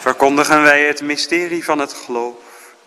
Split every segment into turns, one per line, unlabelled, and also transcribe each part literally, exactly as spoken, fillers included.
verkondigen wij het mysterie van het geloof.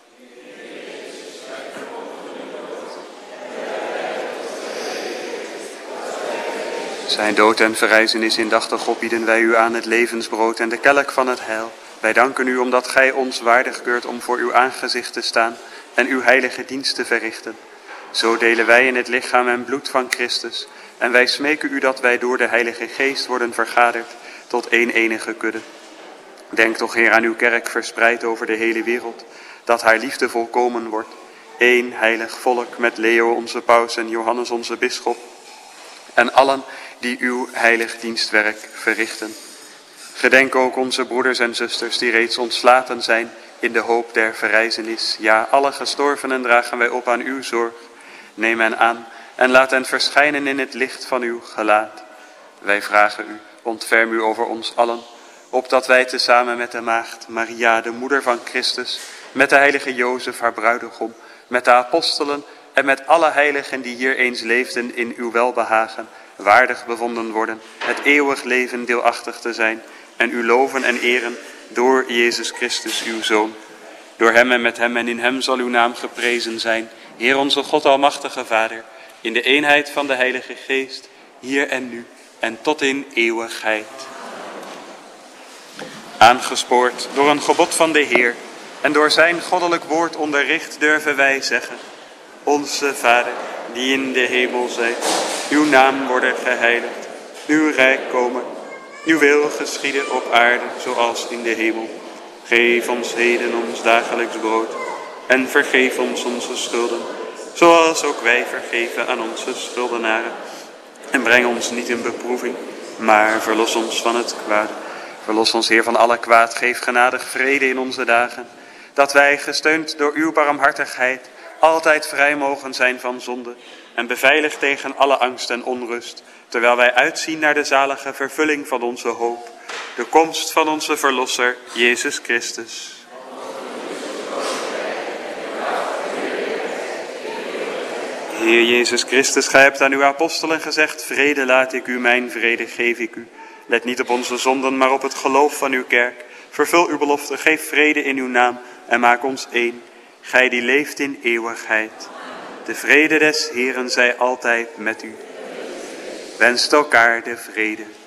Zijn dood en verrijzenis indachtig opbieden wij u aan het levensbrood en de kelk van het heil. Wij danken u omdat gij ons waardig keurt om voor uw aangezicht te staan en uw heilige dienst te verrichten. Zo delen wij in het lichaam en bloed van Christus en wij smeken u dat wij door de Heilige Geest worden vergaderd tot één enige kudde. Denk toch, Heer, aan uw kerk verspreid over de hele wereld, dat haar liefde volkomen wordt. Eén heilig volk met Leo onze paus en Johannes onze bisschop en allen die uw heilig dienstwerk verrichten. Gedenk ook onze broeders en zusters die reeds ontslapen zijn in de hoop der verrijzenis. Ja, alle gestorvenen dragen wij op aan uw zorg. Neem hen aan en laat hen verschijnen in het licht van uw gelaat. Wij vragen u, ontferm u over ons allen, opdat wij tezamen met de maagd Maria, de moeder van Christus, met de heilige Jozef, haar bruidegom, met de apostelen en met alle heiligen die hier eens leefden in uw welbehagen, waardig bevonden worden het eeuwig leven deelachtig te zijn en u loven en eren door Jezus Christus, uw Zoon. Door hem en met hem en in hem zal uw naam geprezen zijn, Heer onze God, almachtige Vader, in de eenheid van de Heilige Geest, hier en nu en tot in eeuwigheid. Aangespoord door een gebod van de Heer en door zijn goddelijk woord onderricht durven wij zeggen: Onze Vader, die in de hemel zijt, uw naam worden geheiligd, uw rijk komen, uw wil geschieden op aarde zoals in de hemel. Geef ons heden ons dagelijks brood en vergeef ons onze schulden, zoals ook wij vergeven aan onze schuldenaren. En breng ons niet in beproeving, maar verlos ons van het kwaad. Verlos ons, Heer, van alle kwaad, geef genadig vrede in onze dagen, dat wij, gesteund door uw barmhartigheid, altijd vrij mogen zijn van zonde en beveiligd tegen alle angst en onrust, terwijl wij uitzien naar de zalige vervulling van onze hoop, de komst van onze Verlosser, Jezus Christus. Heer Jezus Christus, gij hebt aan uw apostelen gezegd: vrede laat ik u, mijn vrede geef ik u. Let niet op onze zonden, maar op het geloof van uw kerk. Vervul uw belofte, geef vrede in uw naam en maak ons één. Gij die leeft in eeuwigheid. De vrede des Heeren zij altijd met u. Wenst elkaar de vrede.